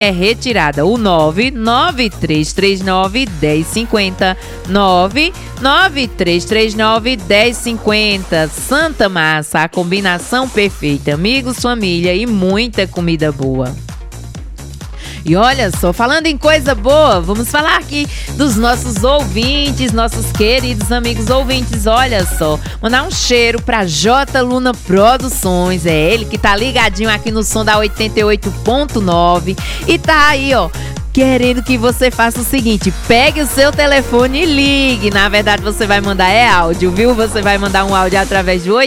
é retirada. O 99339-1050. 99339-1050. Santa Massa, a combinação perfeita. Amigos, família e muita comida boa. E olha só, falando em coisa boa, vamos falar aqui dos nossos ouvintes, nossos queridos amigos ouvintes. Olha só, mandar um cheiro pra J. Luna Produções, é ele que tá ligadinho aqui no som da 88.9 e tá aí, ó, querendo que você faça o seguinte: pegue o seu telefone e ligue. Na verdade, você vai mandar áudio, viu? Você vai mandar um áudio através de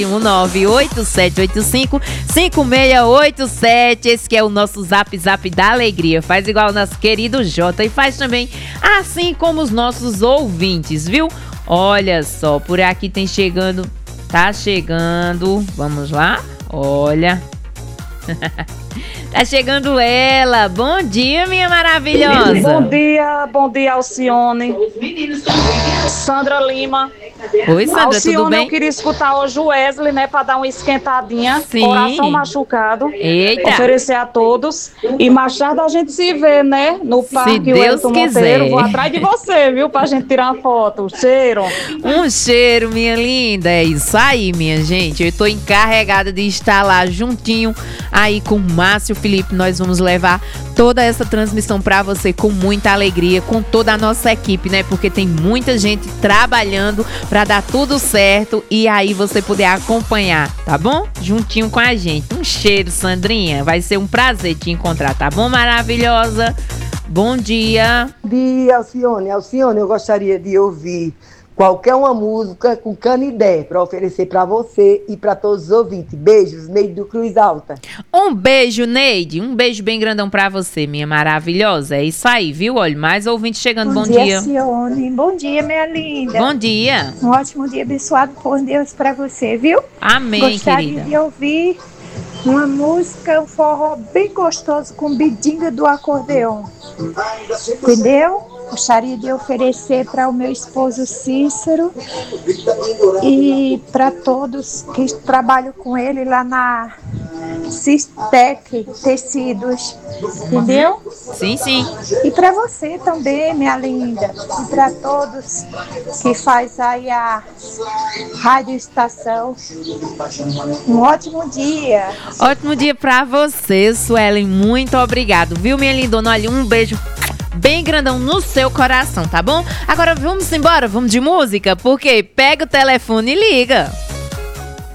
81987855687. Esse que é o nosso Zap da Alegria. Faz igual o nosso querido Jota e faz também assim como os nossos ouvintes, viu? Olha só, por aqui tá chegando, vamos lá, olha... Tá chegando ela. Bom dia, minha maravilhosa. Bom dia, Alcione. Sandra Lima. Oi, Sandra, Alcione, tudo bem? Eu queria escutar hoje o Wesley, né, pra dar uma esquentadinha. Sim. Coração machucado. Eita. Oferecer a todos. E mais tarde a gente se vê, né, no Parque Deus Wellington quiser. Monteiro. Vou atrás de você, viu, pra gente tirar uma foto. Cheiro. Um cheiro, minha linda. É isso aí, minha gente. Eu tô encarregada de estar lá juntinho aí com o Márcio Felipe. Nós vamos levar toda essa transmissão pra você com muita alegria, com toda a nossa equipe, né? Porque tem muita gente trabalhando pra dar tudo certo e aí você poder acompanhar, tá bom? Juntinho com a gente. Um cheiro, Sandrinha. Vai ser um prazer te encontrar, tá bom, maravilhosa? Bom dia. Alcione, eu gostaria de ouvir qualquer uma música com Canidé para oferecer para você e para todos os ouvintes. Beijos, Neide do Cruz Alta. Um beijo, Neide. Um beijo bem grandão pra você, minha maravilhosa. É isso aí, viu? Olha, mais ouvintes chegando. Bom dia. Alcione. Bom dia, minha linda. Bom dia. Um ótimo dia abençoado por Deus pra você, viu? Amém, Gostaria querida. de ouvir uma música, um forró bem gostoso com bidinga do acordeão. Entendeu? Gostaria de oferecer para o meu esposo Cícero e para todos que trabalham com ele lá na Sistec Tecidos, entendeu? Sim, sim. E para você também, minha linda, e para todos que faz aí a Rádio Estação. Um ótimo dia. Ótimo dia pra você, Suelen. Muito obrigado, viu, minha lindona? Olha, um beijo bem grandão no seu coração, tá bom? Agora vamos embora, vamos de música, porque pega o telefone e liga.